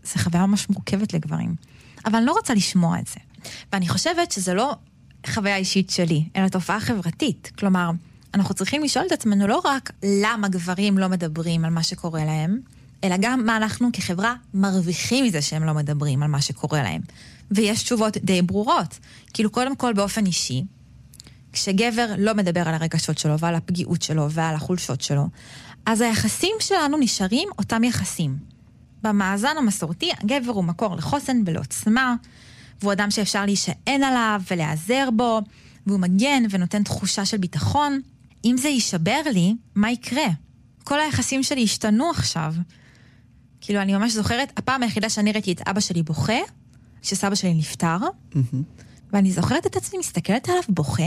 זה חוויה ממש מורכבת לגברים. אבל אני לא רוצה לשמוע את זה. ואני חושבת שזה לא חוויה אישית שלי, אלא תופעה חברתית. כלומר, אנחנו צריכים לשאול את עצמנו לא רק למה גברים לא מדברים על מה שקורה להם, אלא גם מה אנחנו כחברה מרוויחים מזה שהם לא מדברים על מה שקורה להם. ויש תשובות די ברורות. כאילו קודם כל באופן אישי, כשגבר לא מדבר על הרגשות שלו ועל הפגיעות שלו ועל החולשות שלו, אז היחסים שלנו נשארים אותם יחסים. במאזן המסורתי, הגבר הוא מקור לחוסן ולעוצמה, והוא אדם שאפשר להישען עליו ולעזר בו, והוא מגן ונותן תחושה של ביטחון. אם זה יישבר לי, מה יקרה? כל היחסים שלי השתנו עכשיו. כאילו, אני ממש זוכרת, הפעם היחידה שאני ראיתי את אבא שלי בוכה, כשסבא שלי נפטר, ואני זוכרת את עצמי, מסתכלת עליו בוכה,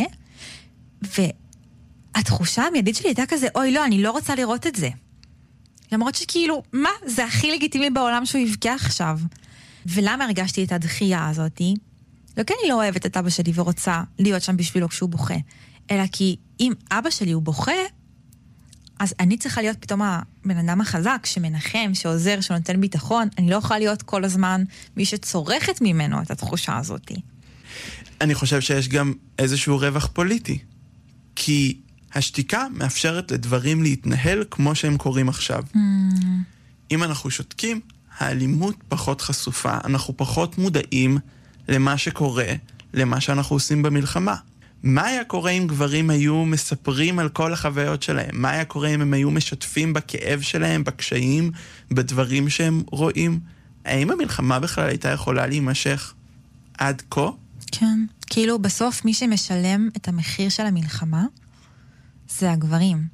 והתחושה המיידית שלי הייתה כזה, אוי לא, אני לא רוצה לראות את זה. למרות שכאילו, מה? זה הכי לגיטימי בעולם שהוא יבכה עכשיו. ולמה הרגשתי את הדחייה הזאת? לא כי אני לא אוהבת את אבא שלי ורוצה להיות שם בשבילו כשהוא בוכה, אלא כי אם אבא שלי הוא בוכה, אז אני צריכה להיות פתאום הבן אדם החזק, שמנחם, שעוזר, שנותן ביטחון. אני לא יכולה להיות כל הזמן מי שצורכת ממנו את התחושה הזאת. אני חושב שיש גם איזשהו רווח פוליטי. כי השתיקה מאפשרת לדברים להתנהל כמו שהם קוראים עכשיו. אם אנחנו שותקים, האלימות פחות חשופה. אנחנו פחות מודעים למה שקורה, למה שאנחנו עושים במלחמה. מה היה קורה אם גברים היו מספרים על כל החוויות שלהם? מה היה קורה אם הם היו משתפים בכאב שלהם, בקשיים, בדברים שהם רואים? האם המלחמה בכלל הייתה יכולה להימשך עד כה? כן. כאילו בסוף מי שמשלם את המחיר של המלחמה, זה הגברים.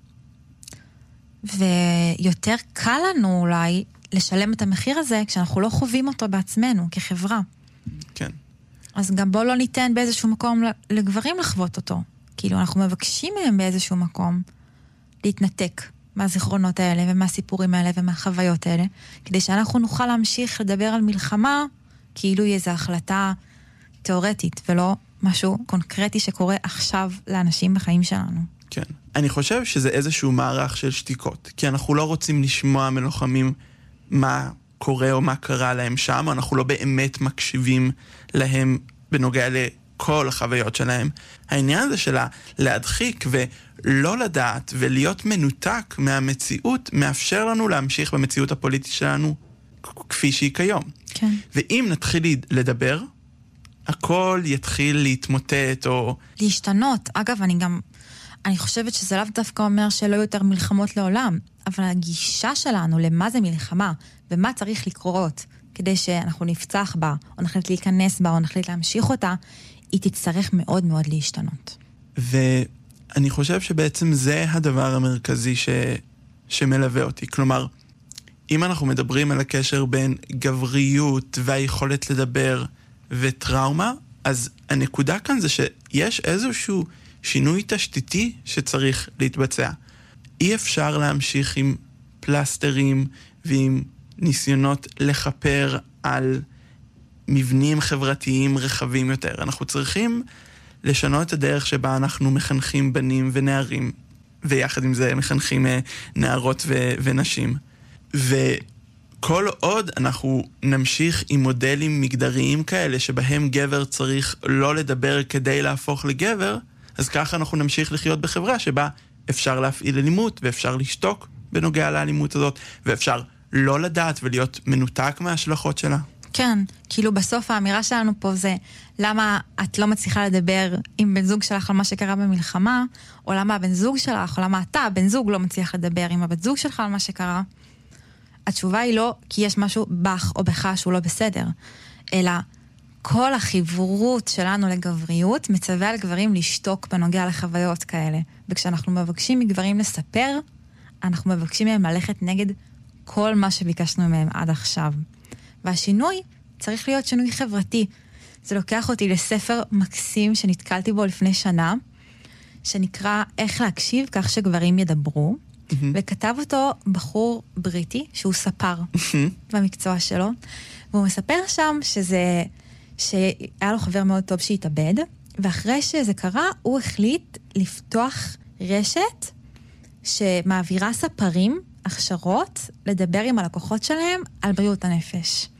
ויותר קל לנו אולי לשלם את המחיר הזה כשאנחנו לא חווים אותו בעצמנו כחברה. כן. אז גם בוא לא ניתן באיזשהו מקום לגברים לחוות אותו. כאילו אנחנו מבקשים מהם באיזשהו מקום להתנתק מהזיכרונות האלה ומהסיפורים האלה ומהחוויות האלה, כדי שאנחנו נוכל להמשיך לדבר על מלחמה כאילו היא איזו החלטה תיאורטית ולא משהו קונקרטי שקורה עכשיו לאנשים בחיים שלנו. כן. אני חושב שזה איזשהו מערך של שתיקות, כי אנחנו לא רוצים לשמוע מלוחמים מה קורה או מה קרה להם שם, אנחנו לא באמת מקשיבים להם בנוגע לכל החוויות שלהם. העניין הזה שלה להדחיק ולא לדעת ולהיות מנותק מהמציאות, מאפשר לנו להמשיך במציאות הפוליטית שלנו כפי שהיא כיום. כן. ואם נתחיל לדבר, הכל יתחיל להתמוטט או להשתנות. אגב, אני חושבת שזה לאו דווקא אומר שלא יותר מלחמות לעולם, אבל הגישה שלנו למה זה מלחמה ומה צריך לקרות כדי שאנחנו נפצח בה, או נחליט להיכנס בה, או נחליט להמשיך אותה, היא תצטרך מאוד מאוד להשתנות. ואני חושב שבעצם זה הדבר המרכזי שמלווה אותי. כלומר, אם אנחנו מדברים על הקשר בין גבריות והיכולת לדבר וטראומה, אז הנקודה כאן זה שיש איזשהו שינוי תשתיתי שצריך להתבצע. אי אפשר להמשיך עם פלסטרים ועם ניסיונות לחפר על מבנים חברתיים רחבים יותר. אנחנו צריכים לשנות את הדרך שבה אנחנו מחנכים בנים ונערים, ויחד עם זה מחנכים נערות ונשים. וכל עוד אנחנו נמשיך עם מודלים מגדריים כאלה, שבהם גבר צריך לא לדבר כדי להפוך לגבר, אז ככה אנחנו נמשיך לחיות בחברה שבה אפשר להפעיל אלימות, ואפשר לשתוק בנוגע לאלימות הזאת, ואפשר לא לדעת ולהיות מנותק מההשלכות שלה. כן, כאילו בסוף האמירה שלנו פה זה למה את לא מצליחה לדבר עם בן זוג שלך על מה שקרה במלחמה, או למה הבן זוג שלך, או למה אתה, בן זוג, לא מצליח לדבר עם הבת זוג שלך על מה שקרה. התשובה היא לא כי יש משהו בך או בך שהוא לא בסדר, אלא כל החיבורות שלנו לגבריות מצווה על גברים לשתוק בנוגע לחוויות כאלה. וכשאנחנו מבקשים מגברים לספר, אנחנו מבקשים מהם ללכת נגד כל מה שביקשנו מהם עד עכשיו. והשינוי צריך להיות שינוי חברתי. זה לוקח אותי לספר מקסים שנתקלתי בו לפני שנה, שנקרא איך להקשיב כך שגברים ידברו, וכתב אותו בחור בריטי שהוא ספר במקצוע שלו, והוא מספר שם שהיה לו חבר מאוד טוב שהתאבד, ואחרי שזה קרה הוא החליט לפתוח רשת שמעבירה ספרים, הכשרות, לדבר עם הלקוחות שלהם על בריאות הנפש.